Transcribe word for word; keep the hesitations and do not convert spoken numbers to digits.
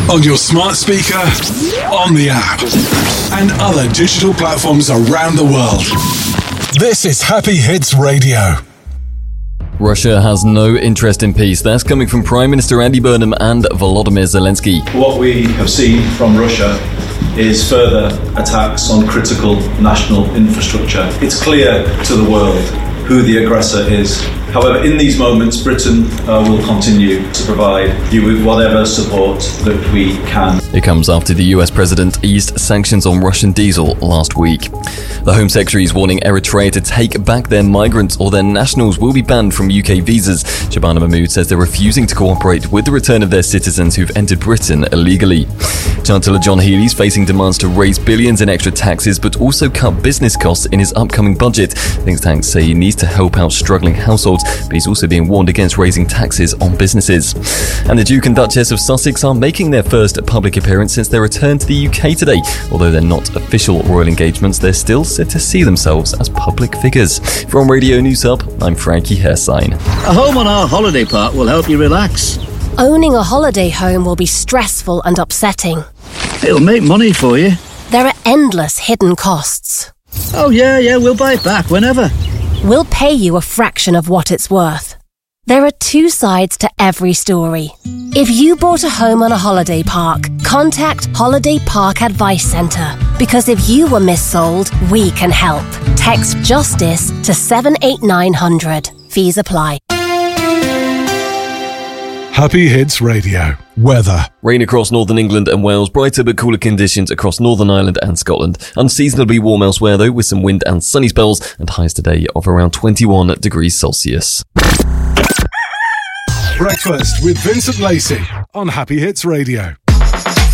On your smart speaker, on the app, and other digital platforms around the world. This is Happy Hits Radio. Russia has no interest in peace. That's coming from Prime Minister Andy Burnham and Volodymyr Zelensky. What we have seen from Russia is further attacks on critical national infrastructure. It's clear to the world who the aggressor is. However, in these moments, Britain uh, will continue to provide you with whatever support that we can. It comes after the U S president eased sanctions on Russian diesel last week. The Home Secretary is warning Eritrea to take back their migrants or their nationals will be banned from U K visas. Shabana Mahmood says they're refusing to cooperate with the return of their citizens who've entered Britain illegally. Chancellor John Healey's facing demands to raise billions in extra taxes but also cut business costs in his upcoming budget. Think tanks say he needs to help out struggling households, but he's also being warned against raising taxes on businesses. And the Duke and Duchess of Sussex are making their first public appearance since their return to the U K today. Although they're not official royal engagements, they're still said to see themselves as public figures. From Radio News Hub, I'm Frankie Hairsign. A home on our holiday park will help you relax. Owning a holiday home will be stressful and upsetting. It'll make money for you. There are endless hidden costs. Oh yeah, yeah, we'll buy it back whenever. We'll pay you a fraction of what it's worth. There are two sides to every story. If you bought a home on a holiday park, contact Holiday Park Advice Centre. Because if you were missold, we can help. Text JUSTICE to seven eight nine hundred. Fees apply. Happy Hits Radio. Weather. Rain across northern England and Wales, brighter but cooler conditions across Northern Ireland and Scotland. Unseasonably warm elsewhere though, with some wind and sunny spells, and highs today of around twenty-one degrees Celsius. Breakfast with Vincent Lacey on Happy Hits Radio.